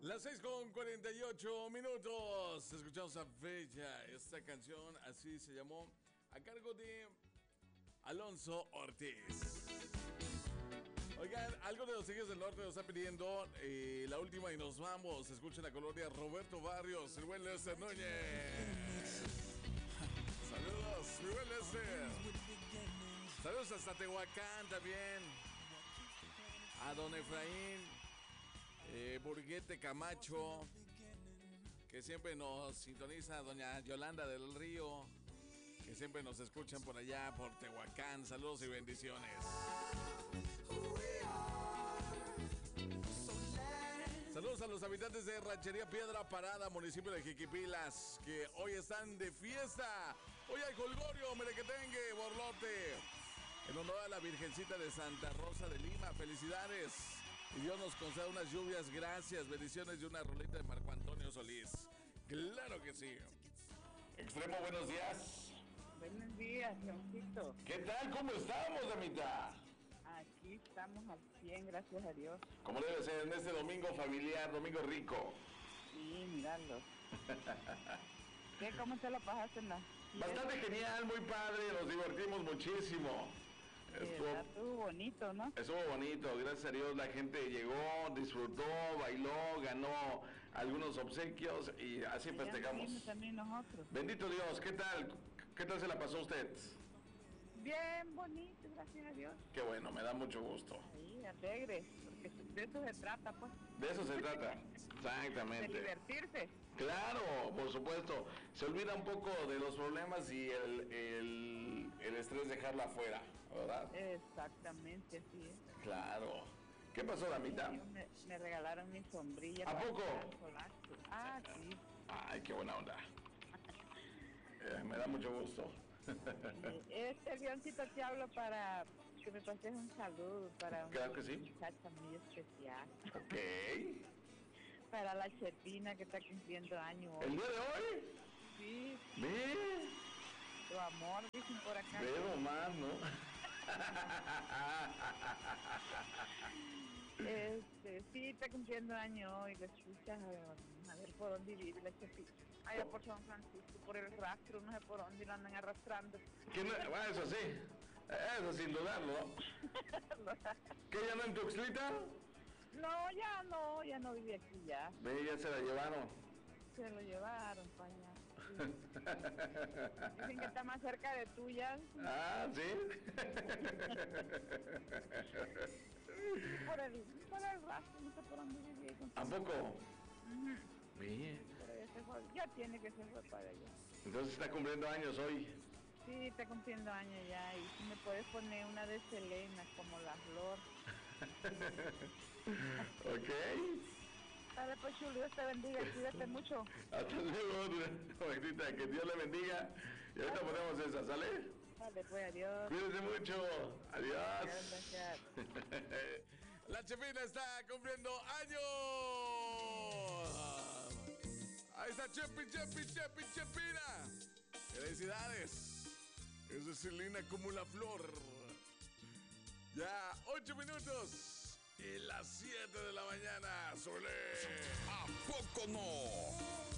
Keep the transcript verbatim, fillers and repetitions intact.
Las seis con cuarenta y ocho minutos. Escuchamos a Bella. Esta canción así se llamó, a cargo de Alonso Ortiz. Oigan, algo de los Tigres del Norte nos está pidiendo eh, la última y nos vamos. Escuchen la colonia Roberto Barrios, el buen Lester Núñez. Saludos, mi buen Lester. Saludos hasta Tehuacán también. A don Efraín eh, Burguete Camacho, que siempre nos sintoniza. Doña Yolanda del Río, que siempre nos escuchan por allá, por Tehuacán. Saludos y bendiciones. Saludos a los habitantes de Ranchería Piedra Parada, municipio de Jiquipilas, que hoy están de fiesta. Hoy hay jolgorio, merequetengue, borlote, en honor a la Virgencita de Santa Rosa de Lima. Felicidades. Y Dios nos conceda unas lluvias. Gracias. Bendiciones de una rolita de Marco Antonio Solís. Claro que sí. Extremo, buenos días. Buenos días, Leoncito. ¿Qué tal? ¿Cómo estamos, damita? Aquí estamos al cien, gracias a Dios. Como debe ser en este domingo familiar, domingo rico. Sí, mirando. ¿Qué? ¿Cómo te lo pasaste en la fiesta? Bastante genial, muy padre, nos divertimos muchísimo. Estuvo, estuvo bonito, ¿no? Estuvo bonito, gracias a Dios la gente llegó, disfrutó, bailó, ganó algunos obsequios y así festejamos. También nosotros. Bendito Dios, ¿qué tal? ¿Qué tal se la pasó usted? Bien bonito, gracias a Dios. Qué bueno, me da mucho gusto. Sí, alegre, porque de eso se trata, pues. De eso se trata, exactamente. De divertirse. Claro, por supuesto. Se olvida un poco de los problemas y el, el, el estrés dejarla afuera, ¿verdad? Exactamente, así es. Claro. ¿Qué pasó, damita? Me, me regalaron mi sombrilla. ¿A poco? Ah, sí. Ay, qué buena onda. Eh, me da mucho gusto. Este Leoncito te hablo para que me pases un saludo para claro una que sí. muchacha muy especial. Ok. Para la Chepina que está cumpliendo años hoy. ¿El día de hoy? Sí. Ve. Tu amor, dicen por acá. Veo más, ¿no? Este, sí, está cumpliendo años hoy, lo escuchas, a ver, a ver por dónde vive la Chepina. Allá por San Francisco, por el rastro, no sé por dónde lo andan arrastrando. ¿Qué no? Bueno, eso sí, eso sin dudarlo. ¿Qué, ya no en Tuxtlita? No, ya no, ya no vive aquí ya. Ve, ya se la llevaron. Se lo llevaron para allá. Sí. Dicen que está más cerca de tuya. Ah, ¿sí? Por el, por el rastro, no sé por dónde vivía. ¿A poco? Uh-huh. Bien. Ya tiene que se fue para allá. Entonces está cumpliendo años hoy. Sí, está cumpliendo años ya. Y si me puedes poner una de Selena, como la flor. Ok. Dale, pues, chulo, Dios te bendiga, cuídate mucho. Hasta luego, jovencita, que Dios le bendiga. Y ahorita ponemos esa, ¿sale? Dale, pues, adiós. Cuídate mucho. Adiós. Gracias. La Chepina está cumpliendo años. Ahí está Chepi, Chepi, Chepi, Chepina. Felicidades. Eso es Selena como la flor. Ya, ocho minutos. Y las siete de la mañana, Solé. ¿A poco no?